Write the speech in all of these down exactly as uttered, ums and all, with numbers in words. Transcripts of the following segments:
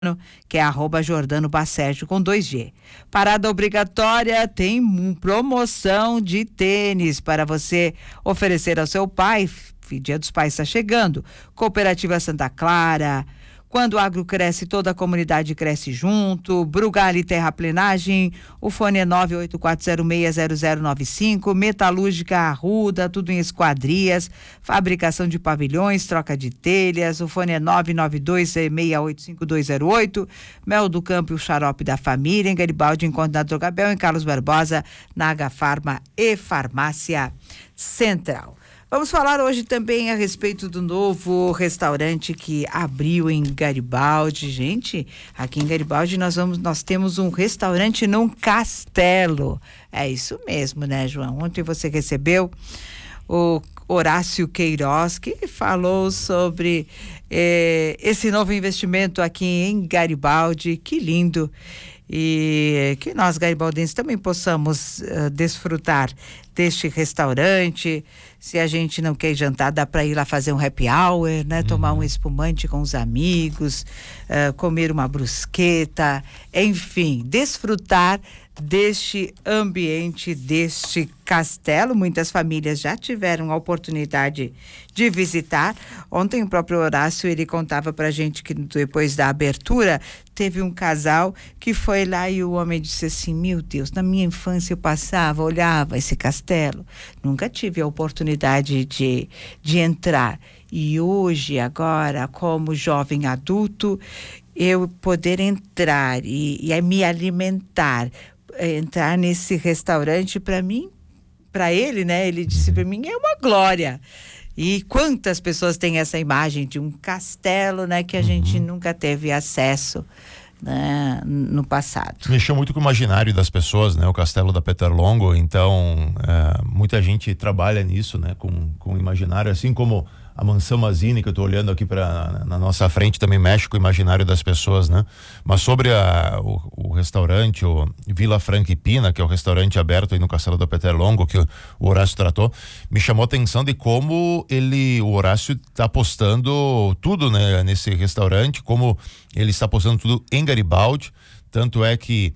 que é arroba Jordano Bacérgio com dois G. Parada obrigatória tem promoção de tênis para você oferecer ao seu pai. Dia dos Pais está chegando. Cooperativa Santa Clara. Quando o agro cresce, toda a comunidade cresce junto. Brugali Terraplenagem, o fone é nove oito quatro zero seis zero zero nove cinco. Metalúrgica Arruda, tudo em esquadrias. Fabricação de pavilhões, troca de telhas, o fone é nove nove dois seis oito cinco dois zero oito. Mel do Campo e o xarope da família, em Garibaldi, em Conde da Drogabel, em Carlos Barbosa, na H-Farma e Farmácia Central. Vamos falar hoje também a respeito do novo restaurante que abriu em Garibaldi. Gente, aqui em Garibaldi nós vamos, nós temos um restaurante num castelo. É isso mesmo, né, João? Ontem você recebeu o Horácio Queiroz, que falou sobre eh, esse novo investimento aqui em Garibaldi. Que lindo! E que nós garibaldenses também possamos uh, desfrutar deste restaurante. Se a gente não quer jantar, dá para ir lá fazer um happy hour, né? Uhum. Tomar um espumante com os amigos, uh, comer uma brusqueta, enfim, desfrutar deste ambiente, deste castelo. Muitas famílias já tiveram a oportunidade de visitar. Ontem o próprio Horácio, ele contava pra gente que depois da abertura teve um casal que foi lá e o homem disse assim: meu Deus, na minha infância eu passava, olhava esse castelo, nunca tive a oportunidade de, de entrar, e hoje, agora, como jovem adulto, eu poder entrar e, e me alimentar, entrar nesse restaurante, para mim, para ele, né? Ele disse para mim, é uma glória. E quantas pessoas têm essa imagem de um castelo, né? Que a uhum. gente nunca teve acesso, né, no passado. Mexeu muito com o imaginário das pessoas, né? O castelo da Peter Longo. Então, é, muita gente trabalha nisso, né? Com, com o imaginário, assim como a Mansão Mazzini, que eu estou olhando aqui pra, na nossa frente, também mexe com o imaginário das pessoas, né? Mas sobre a, o, o restaurante, o Vila Franca e Pina, que é o restaurante aberto aí no Castelo da Peter Longo, que o, o Horácio tratou, me chamou a atenção de como ele, o Horácio está apostando tudo, né, nesse restaurante, como ele está apostando tudo em Garibaldi. Tanto é que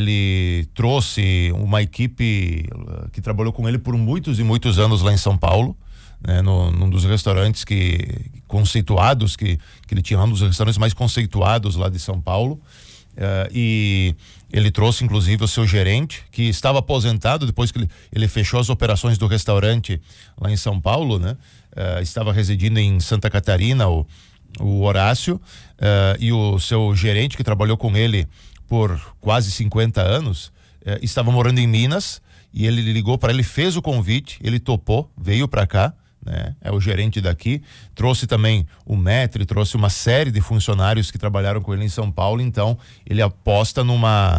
ele trouxe uma equipe que trabalhou com ele por muitos e muitos anos lá em São Paulo, né, no, num dos restaurantes que conceituados que, que ele tinha, um dos restaurantes mais conceituados lá de São Paulo, uh, e ele trouxe inclusive o seu gerente, que estava aposentado depois que ele, ele fechou as operações do restaurante lá em São Paulo, né? Uh, estava residindo em Santa Catarina, o, o Horácio, uh, e o seu gerente, que trabalhou com ele por quase cinquenta anos, uh, estava morando em Minas, e ele ligou para ele, fez o convite, ele topou, veio para cá, né? É o gerente daqui, trouxe também o maître, trouxe uma série de funcionários que trabalharam com ele em São Paulo. Então ele aposta numa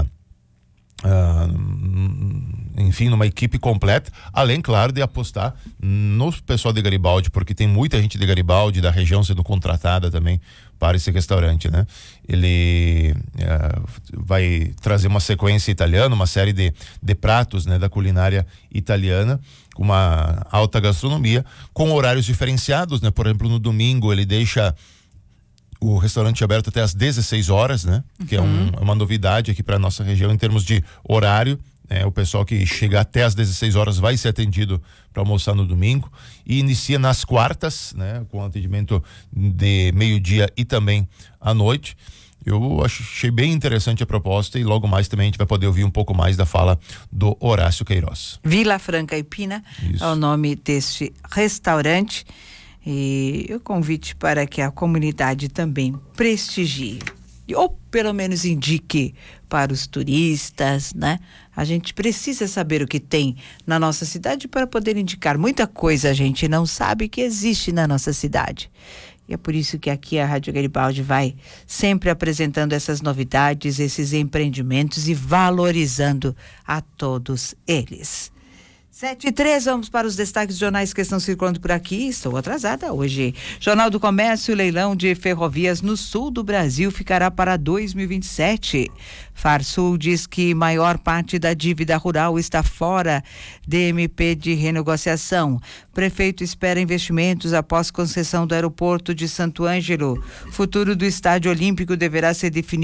uh, enfim, numa equipe completa, além, claro, de apostar no pessoal de Garibaldi, porque tem muita gente de Garibaldi, da região, sendo contratada também para esse restaurante, né? Ele uh, vai trazer uma sequência italiana, uma série de, de pratos, né, da culinária italiana, com uma alta gastronomia, com horários diferenciados, né? Por exemplo, no domingo ele deixa o restaurante aberto até às dezesseis horas, né? Uhum. Que é um, uma novidade aqui para nossa região em termos de horário. É, o pessoal que chega até às dezesseis horas vai ser atendido para almoçar no domingo, e inicia nas quartas, né? Com atendimento de meio-dia e também à noite. Eu achei bem interessante a proposta, e logo mais também a gente vai poder ouvir um pouco mais da fala do Horácio Queiroz. Vila Franca e Pina é o nome deste restaurante, e o convite para que a comunidade também prestigie, ou pelo menos indique para os turistas, né? A gente precisa saber o que tem na nossa cidade para poder indicar. Muita coisa a gente não sabe que existe na nossa cidade. E é por isso que aqui a Rádio Garibaldi vai sempre apresentando essas novidades, esses empreendimentos, e valorizando a todos eles. Sete e três, vamos para os destaques de jornais que estão circulando por aqui. Estou atrasada hoje. Jornal do Comércio, leilão de ferrovias no sul do Brasil ficará para dois mil e vinte e sete. Farsul diz que maior parte da dívida rural está fora D M P de renegociação. Prefeito espera investimentos após concessão do aeroporto de Santo Ângelo. Futuro do Estádio Olímpico deverá ser definido